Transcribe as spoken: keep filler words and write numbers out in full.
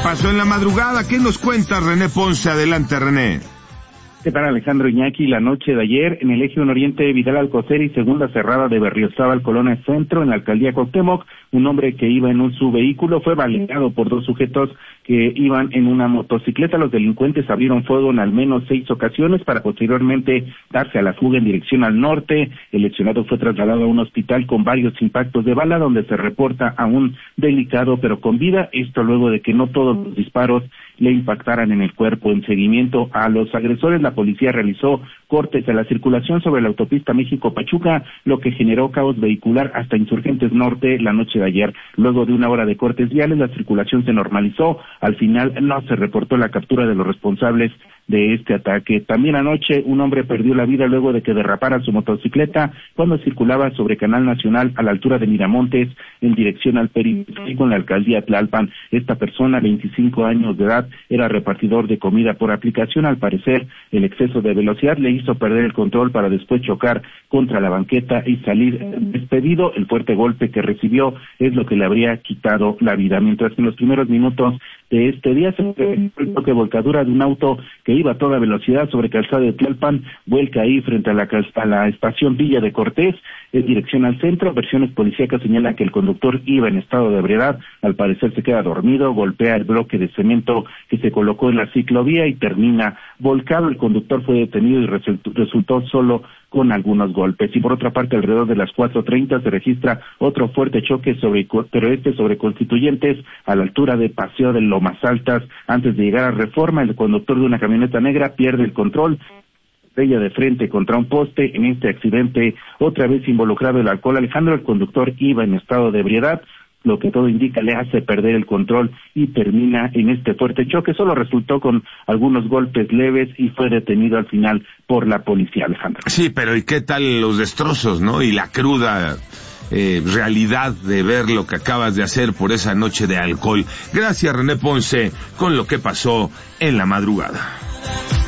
pasó en la madrugada? ¿Qué nos cuenta René Ponce? Adelante, René. ¿Qué tal, Alejandro Iñaki? La noche de ayer, en el eje uno Oriente, Vidal Alcocer y Segunda Cerrada de Berriozábal, Colonia Centro, en la alcaldía Cuauhtémoc, un hombre que iba en un su vehículo fue baleado por dos sujetos que iban en una motocicleta. Los delincuentes abrieron fuego en al menos seis ocasiones para posteriormente darse a la fuga en dirección al norte. El lesionado fue trasladado a un hospital con varios impactos de bala, donde se reporta aún delicado pero con vida. Esto luego de que no todos los disparos le impactaran en el cuerpo. En seguimiento a los agresores, la policía realizó cortes a la circulación sobre la autopista México-Pachuca, lo que generó caos vehicular hasta Insurgentes Norte la noche de ayer. Luego de una hora de cortes viales, la circulación se normalizó. Al final no se reportó la captura de los responsables de este ataque. También anoche un hombre perdió la vida luego de que derrapara su motocicleta cuando circulaba sobre Canal Nacional a la altura de Miramontes en dirección al periférico en la alcaldía Tlalpan. Esta persona, veinticinco años de edad, era repartidor de comida por aplicación. Al parecer, el exceso de velocidad le hizo perder el control para después chocar contra la banqueta y salir despedido. El fuerte golpe que recibió es lo que le habría quitado la vida. Mientras que en los primeros minutos de este día se registró que volcadura de un auto que iba a toda velocidad sobre calzada de Tlalpan, vuelca ahí frente a la, a la estación Villa de Cortés, en dirección al centro. Versiones policíacas señalan que el conductor iba en estado de ebriedad, al parecer se queda dormido, golpea el bloque de cemento que se colocó en la ciclovía y termina volcado. El conductor fue detenido y resultó, resultó solo con algunos golpes. Y por otra parte, alrededor de las cuatro treinta se registra otro fuerte choque sobre, pero este sobre Constituyentes a la altura de Paseo de Lomas Altas. Antes de llegar a Reforma, el conductor de una camioneta negra pierde el control, estrella de frente contra un poste. En este accidente, otra vez involucrado el alcohol, Alejandro, el conductor iba en estado de ebriedad, lo que todo indica le hace perder el control y termina en este fuerte choque. Solo resultó con algunos golpes leves y fue detenido al final por la policía, Alejandro. Sí, pero ¿y qué tal los destrozos, no? Y la cruda eh, realidad de ver lo que acabas de hacer por esa noche de alcohol. Gracias, René Ponce, con lo que pasó en la madrugada.